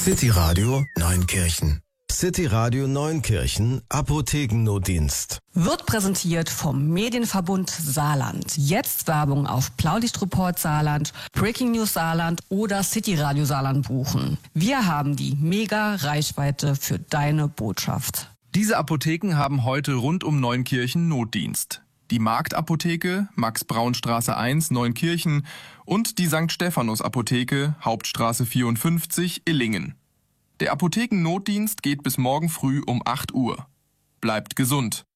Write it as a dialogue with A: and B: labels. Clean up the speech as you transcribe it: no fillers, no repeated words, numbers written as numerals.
A: City Radio Neunkirchen. City Radio Neunkirchen Apothekennotdienst.
B: Wird präsentiert vom Medienverbund Saarland. Jetzt Werbung auf Blaulichtreport Saarland, Breaking News Saarland oder City Radio Saarland buchen. Wir haben die Mega-Reichweite für deine Botschaft.
C: Diese Apotheken haben heute rund um Neunkirchen Notdienst. Die Marktapotheke, Max-Braun-Straße 1, Neunkirchen und die St. Stephanus-Apotheke, Hauptstraße 54, Illingen. Der Apothekennotdienst geht bis morgen früh um 8 Uhr. Bleibt gesund.